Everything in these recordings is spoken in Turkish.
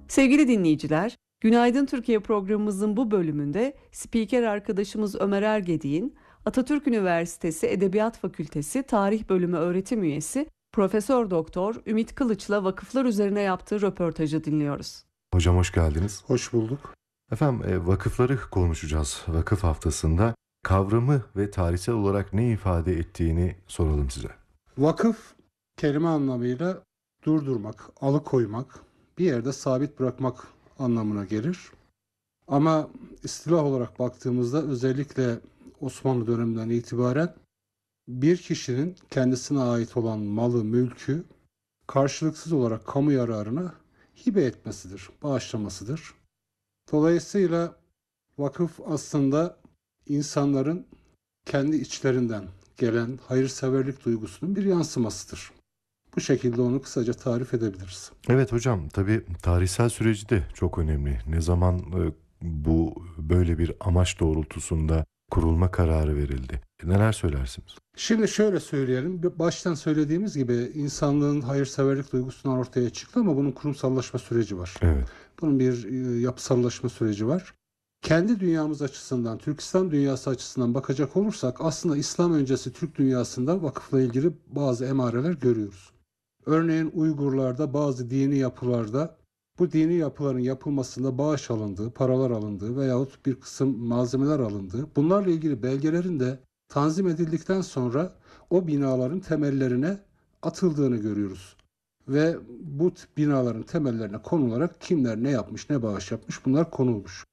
Sevgili dinleyiciler, Günaydın Türkiye programımızın bu bölümünde spiker arkadaşımız Ömer Ergedik'in Atatürk Üniversitesi Edebiyat Fakültesi Tarih Bölümü öğretim üyesi Profesör Doktor Ümit Kılıç'la vakıflar üzerine yaptığı röportajı dinliyoruz. Hocam hoş geldiniz. Hoş bulduk. Efendim vakıfları konuşacağız. Vakıf haftasında kavramı ve tarihsel olarak ne ifade ettiğini soralım size. Vakıf kelime anlamıyla durdurmak, alıkoymak, bir yerde sabit bırakmak anlamına gelir. Ama istilah olarak baktığımızda özellikle Osmanlı döneminden itibaren bir kişinin kendisine ait olan malı, mülkü karşılıksız olarak kamu yararına hibe etmesidir, bağışlamasıdır. Dolayısıyla vakıf aslında insanların kendi içlerinden gelen hayırseverlik duygusunun bir yansımasıdır. Bu şekilde onu kısaca tarif edebiliriz. Evet hocam, tabii tarihsel süreci de çok önemli. Ne zaman bu böyle bir amaç doğrultusunda kurulma kararı verildi? Neler söylersiniz? Şimdi şöyle söyleyelim. Baştan söylediğimiz gibi insanlığın hayırseverlik duygusundan ortaya çıktı ama bunun kurumsallaşma süreci var. Evet. Bunun bir yapısallaşma süreci var. Kendi dünyamız açısından, Türk İslam dünyası açısından bakacak olursak aslında İslam öncesi Türk dünyasında vakıfla ilgili bazı emareler görüyoruz. Örneğin Uygurlarda bazı dini yapılarda bu dini yapıların yapılmasında bağış alındığı, paralar alındığı veyahut bir kısım malzemeler alındığı, bunlarla ilgili belgelerin de tanzim edildikten sonra o binaların temellerine atıldığını görüyoruz. Ve bu binaların temellerine konularak kimler ne yapmış, ne bağış yapmış bunlar konulmuş.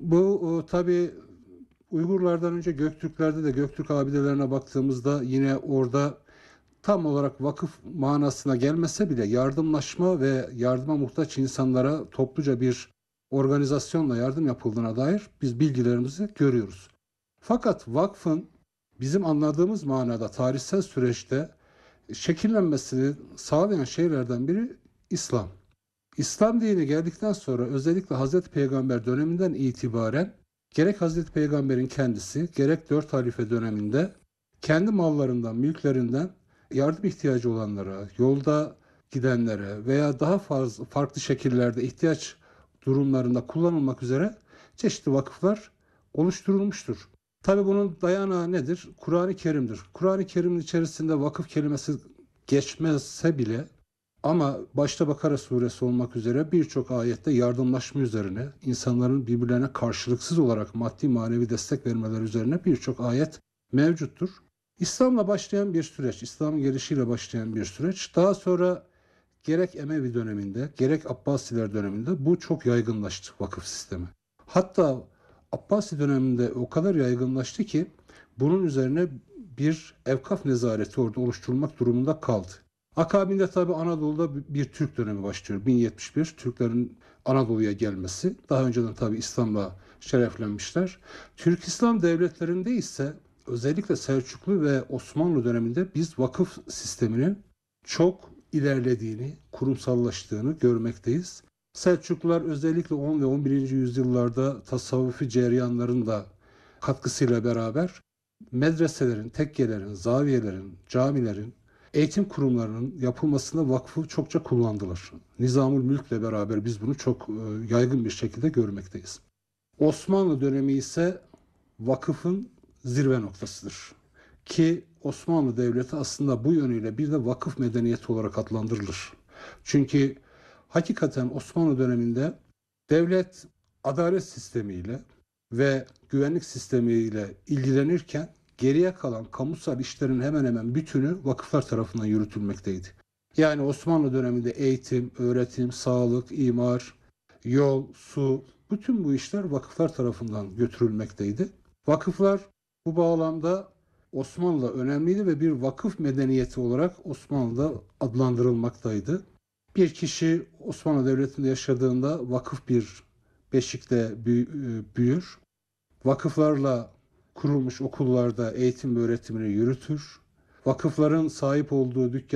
Bu tabii Uygurlardan önce Göktürklerde de Göktürk abidelerine baktığımızda yine orada tam olarak vakıf manasına gelmese bile yardımlaşma ve yardıma muhtaç insanlara topluca bir organizasyonla yardım yapıldığına dair biz bilgilerimizi görüyoruz. Fakat vakfın bizim anladığımız manada tarihsel süreçte şekillenmesini sağlayan şeylerden biri İslam. İslam dini geldikten sonra özellikle Hazreti Peygamber döneminden itibaren gerek Hazreti Peygamber'in kendisi gerek 4 halife döneminde kendi mallarından, mülklerinden yardım ihtiyacı olanlara, yolda gidenlere veya daha fazla farklı şekillerde ihtiyaç durumlarında kullanılmak üzere çeşitli vakıflar oluşturulmuştur. Tabii bunun dayanağı nedir? Kur'an-ı Kerim'dir. Kur'an-ı Kerim'in içerisinde vakıf kelimesi geçmezse bile ama başta Bakara suresi olmak üzere birçok ayette yardımlaşma üzerine, insanların birbirlerine karşılıksız olarak maddi manevi destek vermeleri üzerine birçok ayet mevcuttur. İslam'la başlayan bir süreç, İslam'ın gelişiyle başlayan bir süreç. Daha sonra gerek Emevi döneminde, gerek Abbasiler döneminde bu çok yaygınlaştı vakıf sistemi. Hatta Abbasi döneminde o kadar yaygınlaştı ki bunun üzerine bir evkaf nezareti orada oluşturulmak durumunda kaldı. Akabinde tabi Anadolu'da bir Türk dönemi başlıyor. 1071 Türklerin Anadolu'ya gelmesi. Daha önceden tabi İslam'la şereflenmişler. Türk İslam devletlerinde ise özellikle Selçuklu ve Osmanlı döneminde biz vakıf sisteminin çok ilerlediğini, kurumsallaştığını görmekteyiz. Selçuklular özellikle 10 ve 11. yüzyıllarda tasavvufi cereyanların da katkısıyla beraber medreselerin, tekkelerin, zaviyelerin, camilerin, eğitim kurumlarının yapılmasında vakfı çokça kullandılar. Nizamül Mülk'le beraber biz bunu çok yaygın bir şekilde görmekteyiz. Osmanlı dönemi ise vakıfın zirve noktasıdır. Ki Osmanlı Devleti aslında bu yönüyle bir de vakıf medeniyeti olarak adlandırılır. Çünkü hakikaten Osmanlı döneminde devlet adalet sistemiyle ve güvenlik sistemiyle ilgilenirken geriye kalan kamusal işlerin hemen hemen bütünü vakıflar tarafından yürütülmekteydi. Yani Osmanlı döneminde eğitim, öğretim, sağlık, imar, yol, su, bütün bu işler vakıflar tarafından götürülmekteydi. Vakıflar bu bağlamda Osmanlı'da önemliydi ve bir vakıf medeniyeti olarak Osmanlı'da adlandırılmaktaydı. Bir kişi Osmanlı Devleti'nde yaşadığında vakıf bir beşikte büyür. Vakıflarla kurulmuş okullarda eğitim ve öğretimini yürütür. Vakıfların sahip olduğu dükkan